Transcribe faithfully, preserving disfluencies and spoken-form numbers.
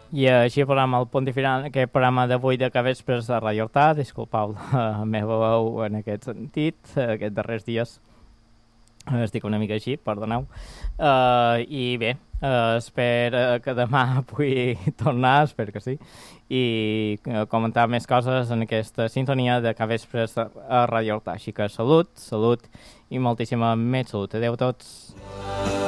I així farem el punt i final aquest programa d'avui de Capvespres de Radio Hortà. Disculpeu la meva veu en aquest sentit, aquests darrers dies estic una mica així, perdoneu. Uh, I bé, uh, espero que demà pugui tornar, espero que sí, i uh, comentar més coses en aquesta sintonia de Capvespres a Radio Hortà. Així que salut, salut i moltíssima més salut. Adéu a tots.